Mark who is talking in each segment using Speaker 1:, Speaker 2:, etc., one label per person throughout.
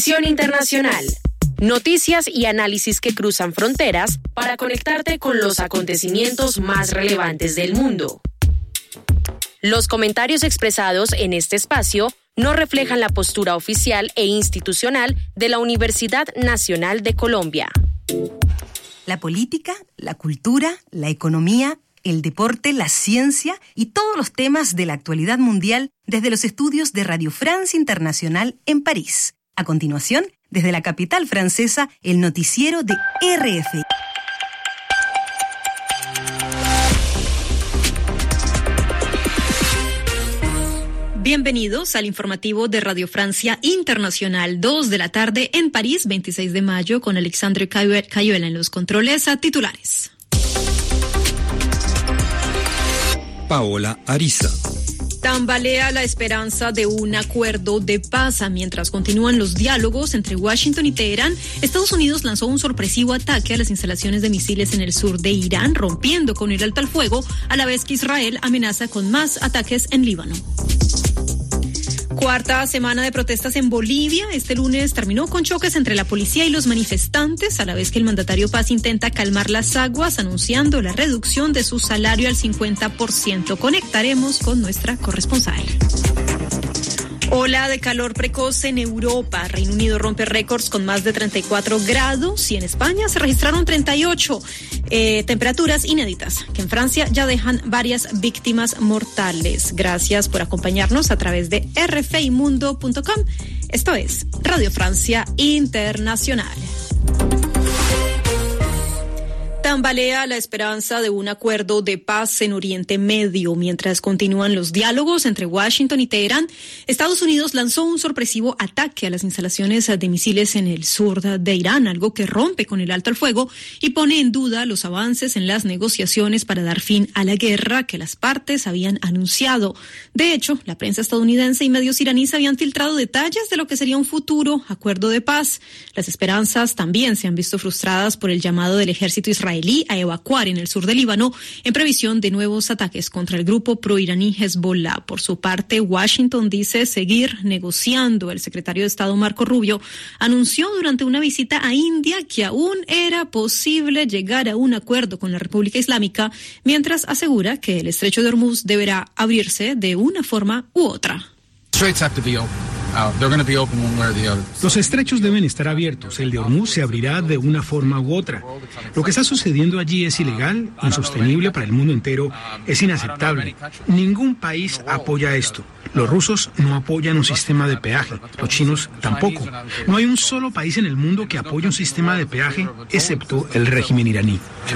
Speaker 1: Visión Internacional. Noticias y análisis que cruzan fronteras para conectarte con los acontecimientos más relevantes del mundo. Los comentarios expresados en este espacio no reflejan la postura oficial e institucional de la Universidad Nacional de Colombia.
Speaker 2: La política, la cultura, la economía, el deporte, la ciencia y todos los temas de la actualidad mundial desde los estudios de Radio France Internacional en París. A continuación, desde la capital francesa, el noticiero de RFI.
Speaker 3: Bienvenidos al informativo de Radio Francia Internacional, 2 de la tarde en París, 26 de mayo, con Alexandre Cayuela en los controles a titulares.
Speaker 4: Paola Ariza.
Speaker 3: Tambalea la esperanza de un acuerdo de paz. Mientras continúan los diálogos entre Washington y Teherán, Estados Unidos lanzó un sorpresivo ataque a las instalaciones de misiles en el sur de Irán, rompiendo con el alto al fuego, a la vez que Israel amenaza con más ataques en Líbano. Cuarta semana de protestas en Bolivia. Este lunes terminó con choques entre la policía y los manifestantes, a la vez que el mandatario Paz intenta calmar las aguas, anunciando la reducción de su salario al 50%. Conectaremos con nuestra corresponsal. Ola de calor precoz en Europa. Reino Unido rompe récords con más de 34 grados y en España se registraron 38. Temperaturas inéditas que en Francia ya dejan varias víctimas mortales. Gracias por acompañarnos a través de rfimundo.com. Esto es Radio Francia Internacional. Tambalea la esperanza de un acuerdo de paz en Oriente Medio. Mientras continúan los diálogos entre Washington y Teherán, Estados Unidos lanzó un sorpresivo ataque a las instalaciones de misiles en el sur de Irán, algo que rompe con el alto al fuego y pone en duda los avances en las negociaciones para dar fin a la guerra que las partes habían anunciado. De hecho, la prensa estadounidense y medios iraníes habían filtrado detalles de lo que sería un futuro acuerdo de paz. Las esperanzas también se han visto frustradas por el llamado del ejército israelí a evacuar en el sur del Líbano en previsión de nuevos ataques contra el grupo proiraní Hezbollah. Por su parte, Washington dice seguir negociando. El secretario de Estado Marco Rubio anunció durante una visita a India que aún era posible llegar a un acuerdo con la República Islámica, mientras asegura que el estrecho de Hormuz deberá abrirse de una forma u otra.
Speaker 5: Los estrechos deben estar abiertos. El de Hormuz se abrirá de una forma u otra. Lo que está sucediendo allí es ilegal, insostenible para el mundo entero, es inaceptable. Ningún país apoya esto. Los rusos no apoyan un sistema de peaje, los chinos tampoco. No hay un solo país en el mundo que apoye un sistema de peaje, excepto el régimen iraní.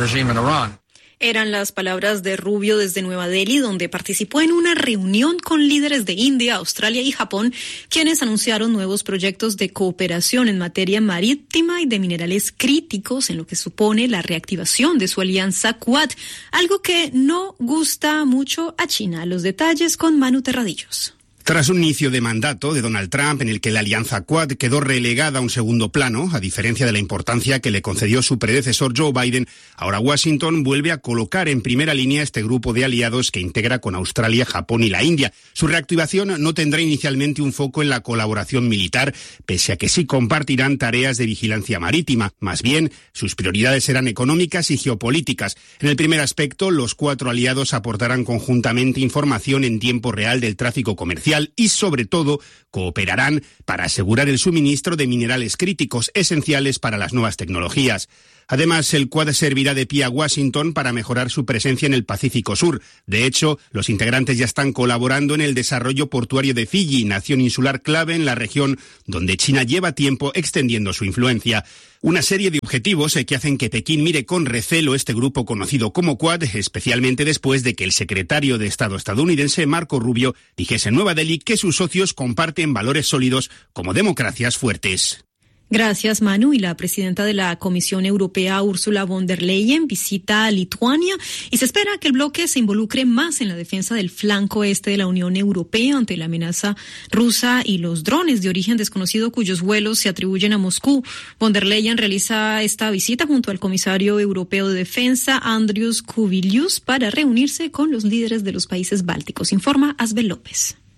Speaker 3: Eran las palabras de Rubio desde Nueva Delhi, donde participó en una reunión con líderes de India, Australia y Japón, quienes anunciaron nuevos proyectos de cooperación en materia marítima y de minerales críticos, en lo que supone la reactivación de su alianza Quad, algo que no gusta mucho a China. Los detalles con Manu Terradillos.
Speaker 6: Tras un inicio de mandato de Donald Trump en el que la alianza Quad quedó relegada a un segundo plano, a diferencia de la importancia que le concedió su predecesor Joe Biden, ahora Washington vuelve a colocar en primera línea este grupo de aliados que integra con Australia, Japón y la India. Su reactivación no tendrá inicialmente un foco en la colaboración militar, pese a que sí compartirán tareas de vigilancia marítima. Más bien, sus prioridades serán económicas y geopolíticas. En el primer aspecto, los 4 aliados aportarán conjuntamente información en tiempo real del tráfico comercial y, sobre todo, cooperarán para asegurar el suministro de minerales críticos esenciales para las nuevas tecnologías. Además, el Quad servirá de pie a Washington para mejorar su presencia en el Pacífico Sur. De hecho, los integrantes ya están colaborando en el desarrollo portuario de Fiji, nación insular clave en la región donde China lleva tiempo extendiendo su influencia. Una serie de objetivos que hacen que Pekín mire con recelo este grupo conocido como Quad, especialmente después de que el secretario de Estado estadounidense, Marco Rubio, dijese en Nueva Delhi que sus socios comparten valores sólidos como democracias fuertes.
Speaker 3: Gracias, Manu. Y la presidenta de la Comisión Europea, Ursula von der Leyen, visita a Lituania y se espera que el bloque se involucre más en la defensa del flanco este de la Unión Europea ante la amenaza rusa y los drones de origen desconocido cuyos vuelos se atribuyen a Moscú. Von der Leyen realiza esta visita junto al comisario europeo de defensa, Andrius Kubilius, para reunirse con los líderes de los países bálticos. Informa Asbel López.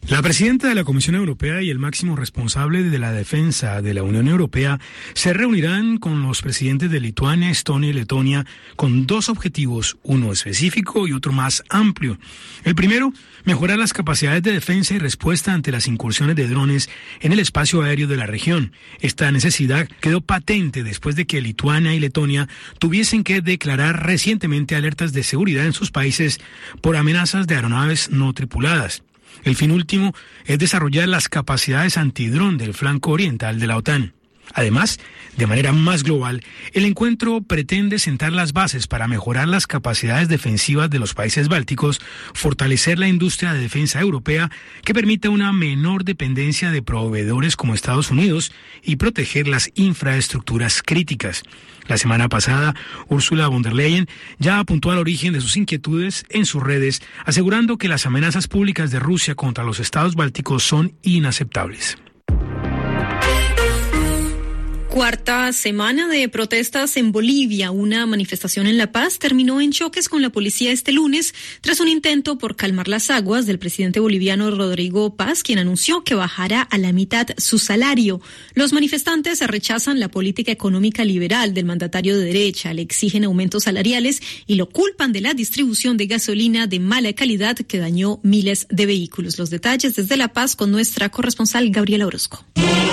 Speaker 5: La presidenta de la Comisión Europea y el máximo responsable de la defensa de la Unión Europea se reunirán con los presidentes de Lituania, Estonia y Letonia con dos objetivos, uno específico y otro más amplio. El primero, mejorar las capacidades de defensa y respuesta ante las incursiones de drones en el espacio aéreo de la región. Esta necesidad quedó patente después de que Lituania y Letonia tuviesen que declarar recientemente alertas de seguridad en sus países por amenazas de aeronaves no tripuladas. El fin último es desarrollar las capacidades antidrón del flanco oriental de la OTAN. Además, de manera más global, el encuentro pretende sentar las bases para mejorar las capacidades defensivas de los países bálticos, fortalecer la industria de defensa europea que permita una menor dependencia de proveedores como Estados Unidos y proteger las infraestructuras críticas. La semana pasada, Ursula von der Leyen ya apuntó al origen de sus inquietudes en sus redes, asegurando que las amenazas públicas de Rusia contra los estados bálticos son inaceptables.
Speaker 3: Cuarta semana de protestas en Bolivia. Una manifestación en La Paz terminó en choques con la policía este lunes tras un intento por calmar las aguas del presidente boliviano Rodrigo Paz, quien anunció que bajará a la mitad su salario. Los manifestantes rechazan la política económica liberal del mandatario de derecha, le exigen aumentos salariales y lo culpan de la distribución de gasolina de mala calidad que dañó miles de vehículos. Los detalles desde La Paz con nuestra corresponsal Gabriela Orozco.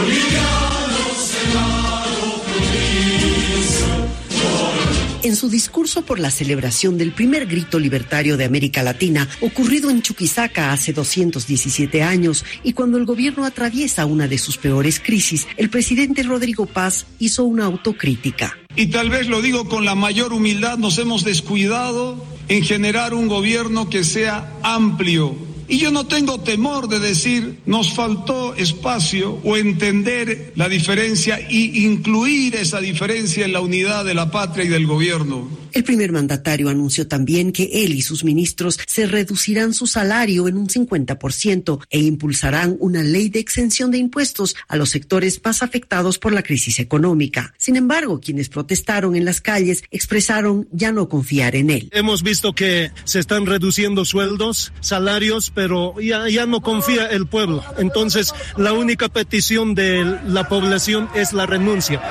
Speaker 7: En su discurso por la celebración del primer grito libertario de América Latina, ocurrido en Chuquisaca hace 217 años, y cuando el gobierno atraviesa una de sus peores crisis, el presidente Rodrigo Paz hizo una autocrítica.
Speaker 8: Y tal vez lo digo con la mayor humildad, nos hemos descuidado en generar un gobierno que sea amplio. Y yo no tengo temor de decir, nos faltó espacio o entender la diferencia y incluir esa diferencia en la unidad de la patria y del gobierno.
Speaker 7: El primer mandatario anunció también que él y sus ministros se reducirán su salario en un 50% e impulsarán una ley de exención de impuestos a los sectores más afectados por la crisis económica. Sin embargo, quienes protestaron en las calles expresaron ya no confiar en él.
Speaker 9: Hemos visto que se están reduciendo sueldos, salarios, pero ya no confía el pueblo. Entonces, la única petición de la población es la renuncia.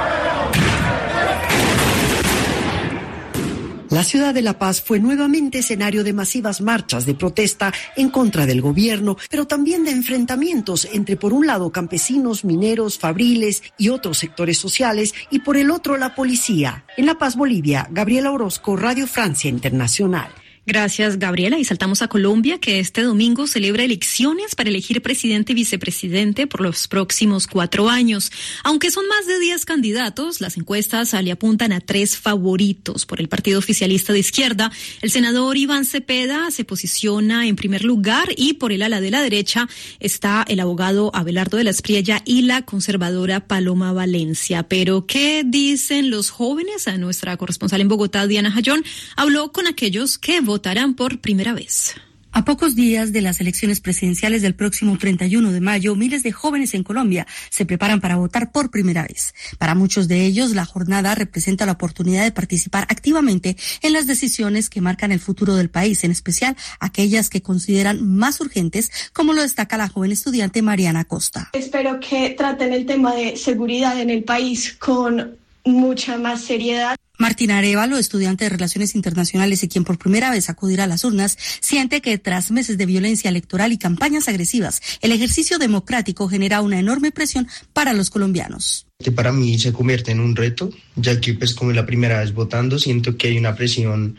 Speaker 7: La ciudad de La Paz fue nuevamente escenario de masivas marchas de protesta en contra del gobierno, pero también de enfrentamientos entre, por un lado, campesinos, mineros, fabriles y otros sectores sociales, y por el otro, la policía. En La Paz, Bolivia, Gabriela Orozco, Radio Francia Internacional.
Speaker 3: Gracias, Gabriela. Y saltamos a Colombia, que este domingo celebra elecciones para elegir presidente y vicepresidente por los próximos 4 años. Aunque son más de 10 candidatos, las encuestas le apuntan a 3 favoritos. Por el partido oficialista de izquierda, el senador Iván Cepeda se posiciona en primer lugar, y por el ala de la derecha está el abogado Abelardo de la Espriella y la conservadora Paloma Valencia. Pero, ¿qué dicen los jóvenes? A nuestra corresponsal en Bogotá, Diana Jayón, habló con aquellos que votarán por primera vez.
Speaker 10: A pocos días de las elecciones presidenciales del próximo 31 de mayo, miles de jóvenes en Colombia se preparan para votar por primera vez. Para muchos de ellos, la jornada representa la oportunidad de participar activamente en las decisiones que marcan el futuro del país, en especial aquellas que consideran más urgentes, como lo destaca la joven estudiante Mariana Costa.
Speaker 11: Espero que traten el tema de seguridad en el país con mucha más seriedad.
Speaker 10: Martín Arévalo, estudiante de Relaciones Internacionales y quien por primera vez acudirá a las urnas, siente que tras meses de violencia electoral y campañas agresivas, el ejercicio democrático genera una enorme presión para los colombianos.
Speaker 12: Para mí se convierte en un reto, ya que como es la primera vez votando, siento que hay una presión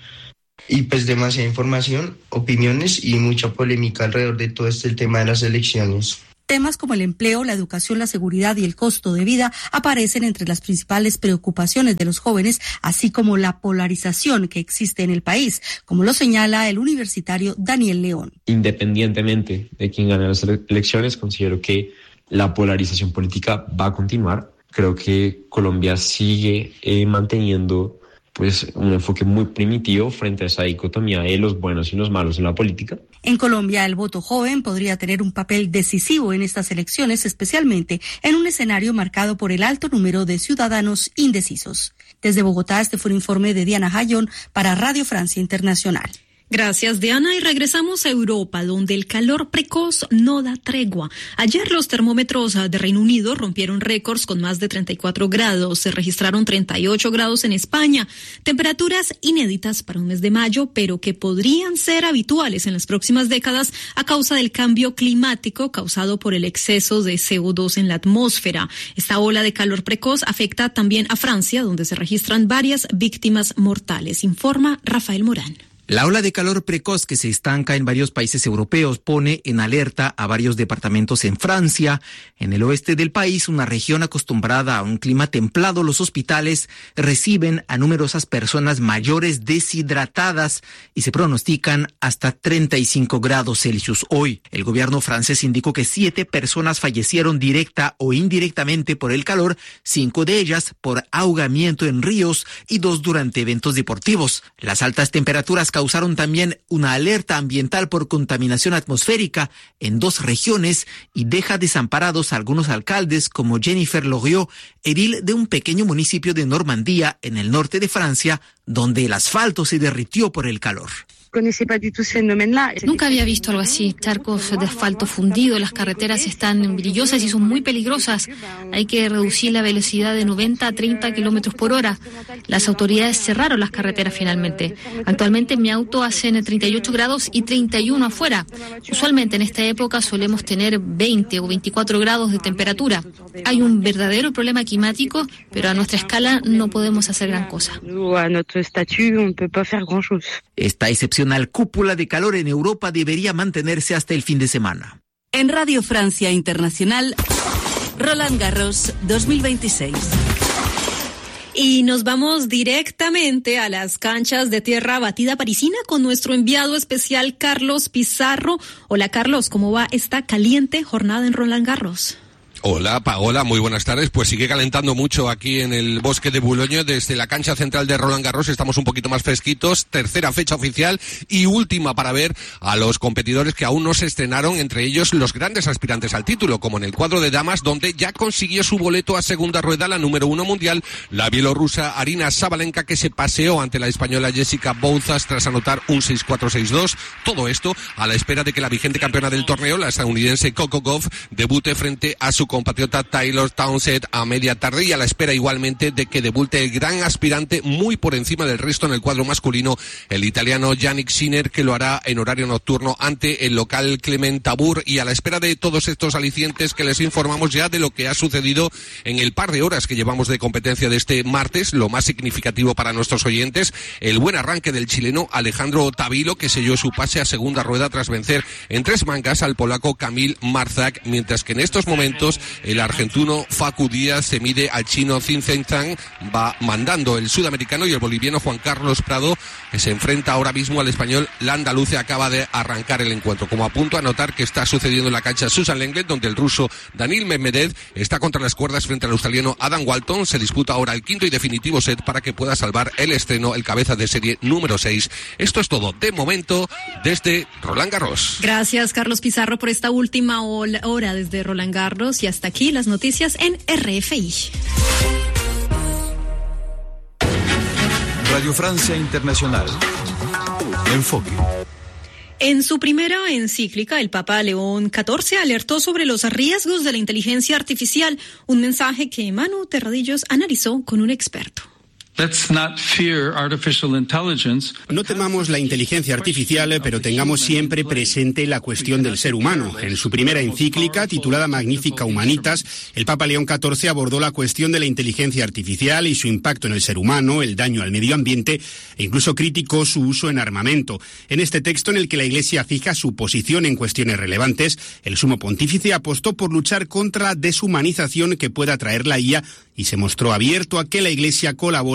Speaker 12: y demasiada información, opiniones y mucha polémica alrededor de todo el tema de las elecciones.
Speaker 10: Temas como el empleo, la educación, la seguridad y el costo de vida aparecen entre las principales preocupaciones de los jóvenes, así como la polarización que existe en el país, como lo señala el universitario Daniel León.
Speaker 13: Independientemente de quién gane las elecciones, considero que la polarización política va a continuar. Creo que Colombia sigue manteniendo un enfoque muy primitivo frente a esa dicotomía de los buenos y los malos en la política.
Speaker 10: En Colombia, el voto joven podría tener un papel decisivo en estas elecciones, especialmente en un escenario marcado por el alto número de ciudadanos indecisos. Desde Bogotá, este fue un informe de Diana Jayón para Radio Francia Internacional.
Speaker 3: Gracias, Diana. Y regresamos a Europa, donde el calor precoz no da tregua. Ayer los termómetros de Reino Unido rompieron récords con más de 34 grados. Se registraron 38 grados en España. Temperaturas inéditas para un mes de mayo, pero que podrían ser habituales en las próximas décadas a causa del cambio climático causado por el exceso de CO2 en la atmósfera. Esta ola de calor precoz afecta también a Francia, donde se registran varias víctimas mortales. Informa Rafael Morán.
Speaker 14: La ola de calor precoz que se estanca en varios países europeos pone en alerta a varios departamentos en Francia. En el oeste del país, una región acostumbrada a un clima templado, los hospitales reciben a numerosas personas mayores deshidratadas y se pronostican hasta 35 grados Celsius hoy. El gobierno francés indicó que 7 personas fallecieron directa o indirectamente por el calor, 5 de ellas por ahogamiento en ríos y 2 durante eventos deportivos. Las altas temperaturas causaron también una alerta ambiental por contaminación atmosférica en 2 regiones y deja desamparados a algunos alcaldes como Jennifer Loriot, edil de un pequeño municipio de Normandía en el norte de Francia, donde el asfalto se derritió por el calor.
Speaker 15: Nunca había visto algo así, charcos de asfalto fundido, las carreteras están brillosas y son muy peligrosas. Hay que reducir la velocidad de 90 a 30 kilómetros por hora. Las autoridades cerraron las carreteras finalmente. Actualmente en mi auto hacen 38 grados y 31 afuera. Usualmente en esta época solemos tener 20 o 24 grados de temperatura. Hay un verdadero problema climático, pero a nuestra escala no podemos hacer gran cosa.
Speaker 14: Esta excepcional cúpula de calor en Europa debería mantenerse hasta el fin de semana.
Speaker 2: En Radio Francia Internacional, Roland Garros 2026.
Speaker 3: Y nos vamos directamente a las canchas de tierra batida parisina con nuestro enviado especial Carlos Pizarro. Hola Carlos, ¿cómo va esta caliente jornada en Roland Garros?
Speaker 16: Hola Paola, muy buenas tardes. Pues sigue calentando mucho aquí en el bosque de Boulogne. Desde la cancha central de Roland Garros estamos un poquito más fresquitos. Tercera fecha oficial y última para ver a los competidores que aún no se estrenaron, entre ellos los grandes aspirantes al título, como en el cuadro de damas, donde ya consiguió su boleto a segunda rueda la número 1 mundial, la bielorrusa Aryna Sabalenka, que se paseó ante la española Jessica Bouzas tras anotar un 6-4-6-2. Todo esto a la espera de que la vigente campeona del torneo, la estadounidense Coco Gauff, debute frente a su compatriota Taylor Townsend a media tarde, y a la espera igualmente de que debute el gran aspirante muy por encima del resto en el cuadro masculino, el italiano Yannick Sinner, que lo hará en horario nocturno ante el local Clement Tabur, y a la espera de todos estos alicientes que les informamos ya de lo que ha sucedido en el par de horas que llevamos de competencia de este martes. Lo más significativo para nuestros oyentes, el buen arranque del chileno Alejandro Tavilo, que selló su pase a segunda rueda tras vencer en 3 mangas al polaco Kamil Marzak, mientras que en estos momentos el argentino Facu Díaz se mide al chino Zheng Zhang, va mandando el sudamericano, y el boliviano Juan Carlos Prado, que se enfrenta ahora mismo al español Landaluce, acaba de arrancar el encuentro. Como a punto a notar que está sucediendo en la cancha Susan Lenglet, donde el ruso Danil Medvedev está contra las cuerdas frente al australiano Adam Walton. Se disputa ahora el quinto y definitivo set para que pueda salvar el estreno el cabeza de serie número 6. Esto es todo de momento desde Roland Garros.
Speaker 3: Gracias Carlos Pizarro por esta última hora desde Roland Garros, y hasta aquí las noticias en RFI.
Speaker 17: Radio Francia Internacional. Enfoque.
Speaker 3: En su primera encíclica, el Papa León XIV alertó sobre los riesgos de la inteligencia artificial, un mensaje que Manu Terradillos analizó con un experto.
Speaker 6: No temamos la inteligencia artificial, pero tengamos siempre presente la cuestión del ser humano. En su primera encíclica, titulada Magnificat Humanitas, el Papa León XIV abordó la cuestión de la inteligencia artificial y su impacto en el ser humano, el daño al medio ambiente, e incluso criticó su uso en armamento. En este texto, en el que la Iglesia fija su posición en cuestiones relevantes, el Sumo Pontífice apostó por luchar contra la deshumanización que pueda traer la IA y se mostró abierto a que la Iglesia colabore